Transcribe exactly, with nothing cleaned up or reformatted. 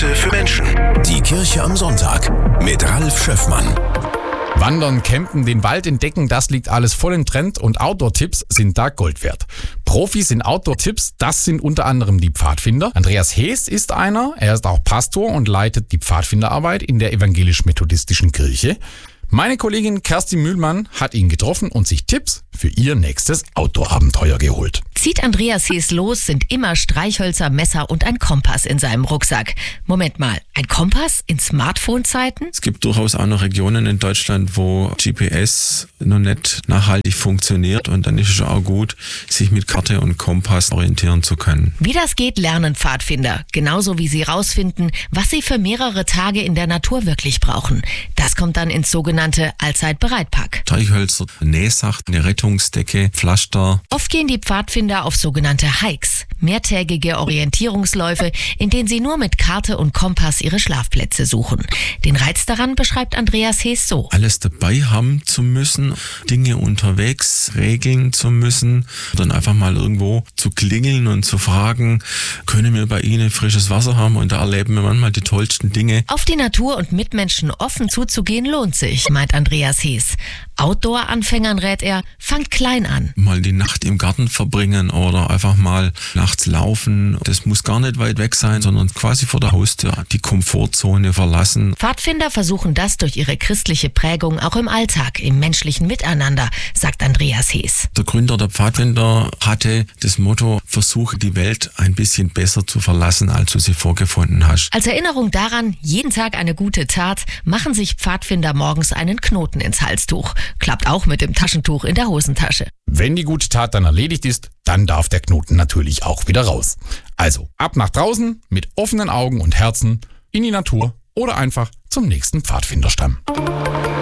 Orte für Menschen. Die Kirche am Sonntag mit Ralf Schöffmann. Wandern, campen, den Wald entdecken, das liegt alles voll im Trend und Outdoor-Tipps sind da Gold wert. Profis in Outdoor-Tipps, das sind unter anderem die Pfadfinder. Andreas Hees ist einer, er ist auch Pastor und leitet die Pfadfinderarbeit in der evangelisch-methodistischen Kirche. Meine Kollegin Kerstin Mühlmann hat ihn getroffen und sich Tipps für ihr nächstes Outdoor-Abenteuer geholt. Zieht Andreas Hees los, sind immer Streichhölzer, Messer und ein Kompass in seinem Rucksack. Moment mal, ein Kompass in Smartphone-Zeiten? Es gibt durchaus auch noch Regionen in Deutschland, wo G P S noch nicht nachhaltig funktioniert und dann ist es auch gut, sich mit Karte und Kompass orientieren zu können. Wie das geht, lernen Pfadfinder. Genauso wie sie rausfinden, was sie für mehrere Tage in der Natur wirklich brauchen. Das kommt dann ins sogenannte Allzeit-Bereitpack. Streichhölzer, Nähsacht, eine Rettungsdecke, Pflaster. Oft gehen die Pfadfinder auf sogenannte Hikes, mehrtägige Orientierungsläufe, in denen sie nur mit Karte und Kompass ihre Schlafplätze suchen. Den Reiz daran beschreibt Andreas Hees so. Alles dabei haben zu müssen, Dinge unterwegs regeln zu müssen, dann einfach mal irgendwo zu klingeln und zu fragen, können wir bei Ihnen frisches Wasser haben? Und da erleben wir manchmal die tollsten Dinge. Auf die Natur und Mitmenschen offen zuzugehen lohnt sich, meint Andreas Hees. Outdoor-Anfängern rät er, fangt klein an. Mal die Nacht im Garten verbringen oder einfach mal nachts laufen. Das muss gar nicht weit weg sein, sondern quasi vor der Haustür die Komfortzone verlassen. Pfadfinder versuchen das durch ihre christliche Prägung auch im Alltag, im menschlichen Miteinander, sagt Andreas Hees. Der Gründer der Pfadfinder hatte das Motto, versuche die Welt ein bisschen besser zu verlassen, als du sie vorgefunden hast. Als Erinnerung daran, jeden Tag eine gute Tat, machen sich Pfadfinder morgens einen Knoten ins Halstuch. Klappt auch mit dem Taschentuch in der Hosentasche. Wenn die gute Tat dann erledigt ist, dann darf der Knoten natürlich auch wieder raus. Also ab nach draußen mit offenen Augen und Herzen in die Natur oder einfach zum nächsten Pfadfinderstamm.